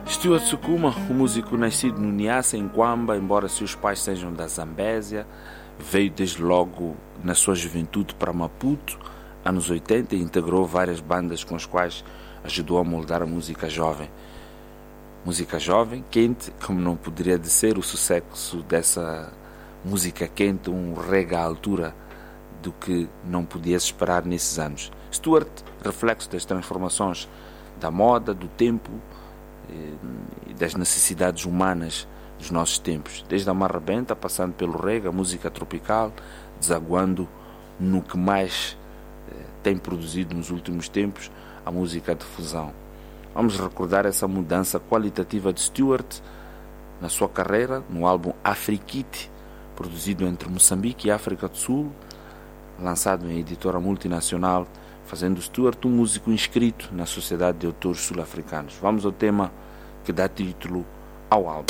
Stuart Sukuma, um músico nascido no Niassa, em Kwamba, embora seus pais sejam da Zambésia, veio desde logo na sua juventude para Maputo, anos 80, e integrou várias bandas com as quais ajudou a moldar a música jovem. Música jovem, quente, como não poderia ser o sucesso dessa música quente, um reggae à altura do que não podia se esperar nesses anos. Stuart, reflexo das transformações da moda, do tempo e das necessidades humanas dos nossos tempos, desde a marra benta, passando pelo reggae, a música tropical, desaguando no que mais tem produzido nos últimos tempos, a música de fusão. Vamos recordar essa mudança qualitativa de Stuart na sua carreira, no álbum Afrikit, produzido entre Moçambique e África do Sul, lançado em editora multinacional, fazendo Stuart um músico inscrito na Sociedade de Autores Sul-Africanos. Vamos ao tema que dá título ao álbum.